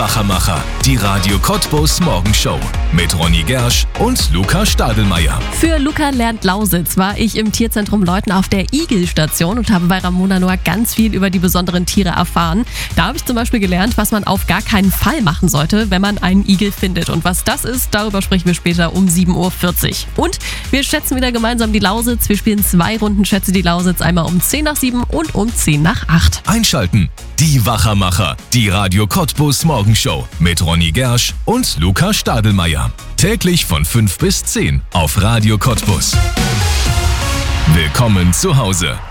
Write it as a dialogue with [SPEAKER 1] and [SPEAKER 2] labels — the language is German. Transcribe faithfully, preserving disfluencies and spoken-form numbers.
[SPEAKER 1] Wachermacher, die Radio Cottbus Morgenshow mit Ronny Gersch und Luca Stadelmeier.
[SPEAKER 2] Für Luca lernt Lausitz war ich im Tierzentrum Leuthen auf der Igelstation und habe bei Ramona Noah ganz viel über die besonderen Tiere erfahren. Da habe ich zum Beispiel gelernt, was man auf gar keinen Fall machen sollte, wenn man einen Igel findet. Und was das ist, darüber sprechen wir später um sieben Uhr vierzig. Und wir schätzen wieder gemeinsam die Lausitz. Wir spielen zwei Runden Schätze die Lausitz, einmal um zehn nach sieben und um zehn nach acht.
[SPEAKER 1] Einschalten, die Wachermacher, die Radio Cottbus Morgenshow mit Ronny Gersch und Luca Stadelmeier. Täglich von fünf bis zehn auf Radio Cottbus. Willkommen zu Hause.